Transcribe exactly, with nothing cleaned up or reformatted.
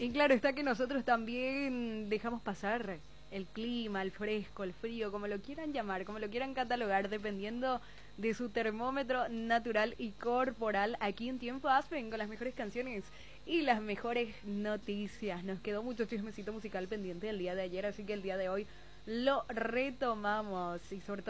Y claro, está que nosotros también dejamos pasar el clima, el fresco, el frío, como lo quieran llamar, como lo quieran catalogar, dependiendo de su termómetro natural y corporal, aquí en Tiempo Aspen, con las mejores canciones y las mejores noticias. Nos quedó mucho chismecito musical pendiente el día de ayer, así que el día de hoy lo retomamos y sobre todo